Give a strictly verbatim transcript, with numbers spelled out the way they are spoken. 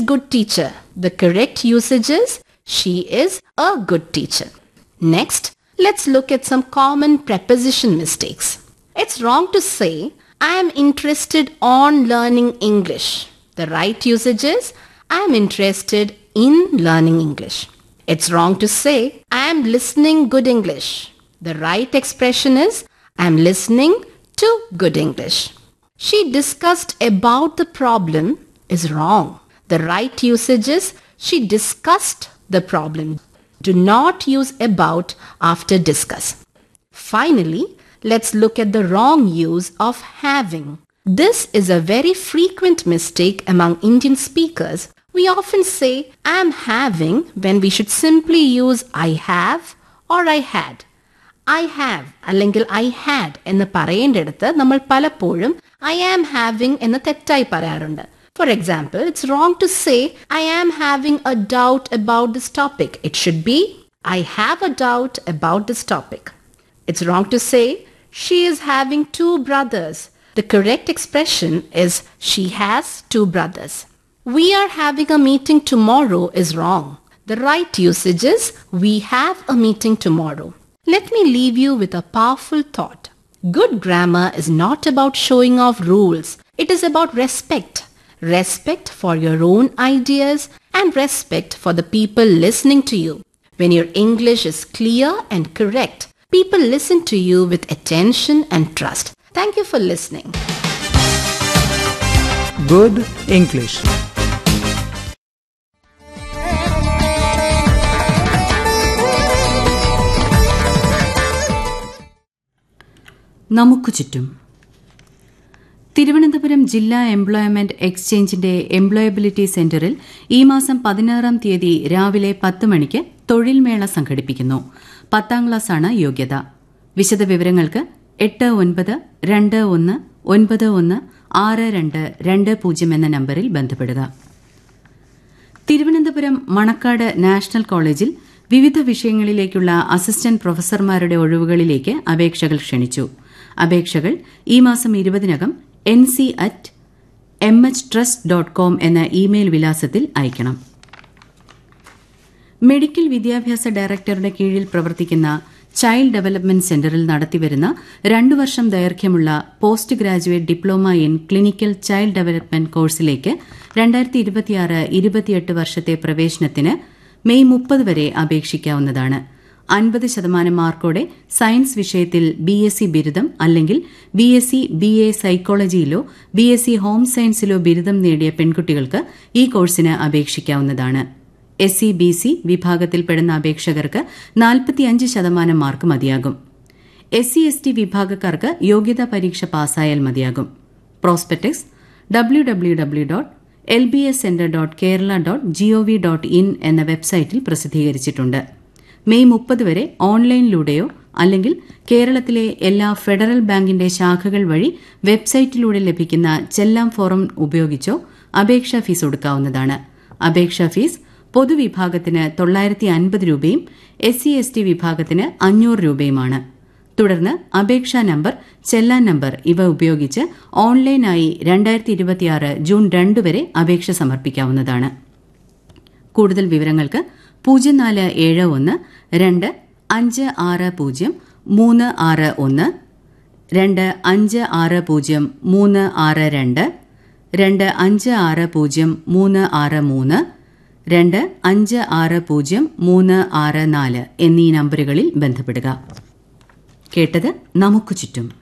good teacher. The correct usage is she is a good teacher. Next, let's look at some common preposition mistakes. It's wrong to say, I am interested on learning English. The right usage is, I am interested in learning English. It's wrong to say, I am listening good English. The right expression is, I am listening to good English. She discussed about the problem is wrong. The right usage is, she discussed the problem. Do not use about after discuss. Finally, let's look at the wrong use of having. This is a very frequent mistake among Indian speakers. We often say, I am having when we should simply use I have or I had. I have അല്ലെങ്കിൽ I had എന്ന് പറയേണ്ടടുത്ത് നമ്മൾ പലപ്പോഴും I am having എന്ന് തെറ്റായി പറയാറുണ്ട്. For example, it's wrong to say, I am having a doubt about this topic. It should be, I have a doubt about this topic. It's wrong to say, she is having two brothers. The correct expression is, she has two brothers. We are having a meeting tomorrow is wrong. The right usage is, we have a meeting tomorrow. Let me leave you with a powerful thought. Good grammar is not about showing off rules. It is about respect. Respect for your own ideas and respect for the people listening to you. When your English is clear and correct, people listen to you with attention and trust. Thank you for listening. Good English. നമുക്ക് ചുറ്റും. തിരുവനന്തപുരം ജില്ലാ employment എക്സ്ചേഞ്ചിന്റെ employability സെന്ററിൽ ഈ മാസം പതിനാറാം തീയതി രാവിലെ പത്ത് മണിക്ക് തൊഴിൽ മേള സംഘടിപ്പിക്കുന്നു. പത്താം ക്ലാസ്സാണ് യോഗ്യത. വിശദവിവരങ്ങൾക്ക് എട്ട് ഒൻപത് രണ്ട് ഒന്ന് ഒൻപത് ഒന്ന് ആറ് രണ്ട് രണ്ട് പൂജ്യം എന്ന നമ്പറിൽ ബന്ധപ്പെടുക. തിരുവനന്തപുരം മണക്കാട് നാഷണൽ കോളേജിൽ വിവിധ വിഷയങ്ങളിലേക്കുള്ള അസിസ്റ്റന്റ് പ്രൊഫസർമാരുടെ ഒഴിവുകളിലേക്ക് അപേക്ഷകൾ ക്ഷണിച്ചു. അപേക്ഷകൾ ഈ മാസം ഇരുപതിനകം N C at M H trust dot com എന്ന ഇമെയിൽ വിലാസത്തിൽ അയക്കണം. മെഡിക്കൽ വിദ്യാഭ്യാസ ഡയറക്ടറുടെ കീഴിൽ പ്രവർത്തിക്കുന്ന ചൈൽഡ് ഡെവലപ്മെന്റ് സെന്ററിൽ നടത്തിവരുന്ന രണ്ടു വർഷം ദൈർഘ്യമുള്ള post graduate diploma in clinical child development കോഴ്സിലേക്ക് രണ്ടായിരത്തി ഇരുപത്തിയാറ് ഇരുപത്തിയെട്ട് വർഷത്തെ പ്രവേശനത്തിന് മെയ് മുപ്പത് വരെ അപേക്ഷിക്കാവുന്നതാണ്. അൻപത് ശതമാനം മാർക്കോടെ സയൻസ് വിഷയത്തിൽ ബി എസ് സി ബിരുദം അല്ലെങ്കിൽ B S C B A സൈക്കോളജിയിലോ B S C home സയൻസിലോ ബിരുദം നേടിയ പെൺകുട്ടികൾക്ക് ഈ കോഴ്സിന് അപേക്ഷിക്കാവുന്നതാണ്. എസ് സി ബി സി വിഭാഗത്തിൽപ്പെടുന്ന അപേക്ഷകർക്ക് നാൽപ്പത്തിയഞ്ച് ശതമാനം മാർക്ക് മതിയാകും. എസ് സി എസ് ടി വിഭാഗക്കാർക്ക് യോഗ്യതാ പരീക്ഷ പാസ്സായാൽ മതിയാകും. Prospectus W W W dot L B S centre dot Kerala dot G O V dot in എന്ന വെബ്സൈറ്റിൽ പ്രസിദ്ധീകരിച്ചിട്ടുണ്ട്. മെയ് മുപ്പത് വരെ ഓൺലൈനിലൂടെയോ അല്ലെങ്കിൽ കേരളത്തിലെ എല്ലാ ഫെഡറൽ ബാങ്കിന്റെ ശാഖകൾ വഴി വെബ്സൈറ്റിലൂടെ ലഭിക്കുന്ന ചെല്ലാം ഫോറം ഉപയോഗിച്ചോ അപേക്ഷാ ഫീസ് ഒടുക്കാവുന്നതാണ്. അപേക്ഷാ ഫീസ് പൊതുവിഭാഗത്തിന് തൊള്ളായിരത്തി അൻപത് രൂപയും എസ് സി എസ് ടി വിഭാഗത്തിന് അഞ്ഞൂറ് രൂപയുമാണ്. തുടർന്ന് അപേക്ഷാ നമ്പർ, ചെല്ലാൻ നമ്പർ ഇവ ഉപയോഗിച്ച് ഓൺലൈനായി രണ്ടായിരത്തി ഇരുപത്തിയാറ് ജൂൺ രണ്ട് വരെ അപേക്ഷ സമർപ്പിക്കാവുന്നതാണ്. കൂടുതൽ വിവരങ്ങൾക്ക് പൂജ്യം നാല് ഏഴ് ഒന്ന് രണ്ട് അഞ്ച് ആറ് പൂജ്യം മൂന്ന് ആറ് ഒന്ന്, രണ്ട് അഞ്ച് ആറ് പൂജ്യം മൂന്ന് ആറ് രണ്ട്, രണ്ട് അഞ്ച് ആറ് പൂജ്യം മൂന്ന് ആറ് മൂന്ന്, രണ്ട് അഞ്ച് ആറ് പൂജ്യം മൂന്ന് ആറ് നാല് എന്നീ നമ്പറുകളിൽ ബന്ധപ്പെടുക. കേട്ടത് നമുക്ക് ചുറ്റും.